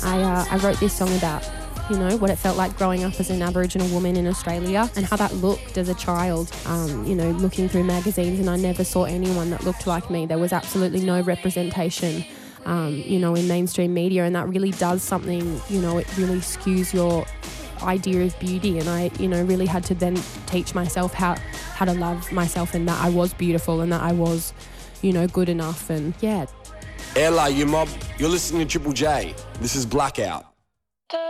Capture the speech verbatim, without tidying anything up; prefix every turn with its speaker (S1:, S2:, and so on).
S1: I, uh, I wrote this song about, you know, what it felt like growing up as an Aboriginal woman in Australia and how that looked as a child, um, you know, looking through magazines, and I never saw anyone that looked like me. There was absolutely no representation, um, you know, in mainstream media, and that really does something, you know, it really skews your idea of beauty. And I, you know, really had to then teach myself how, how to love myself and that I was beautiful and that I was, you know, good enough. And yeah.
S2: Ella, you mob, you're listening to Triple J. This is Blackout.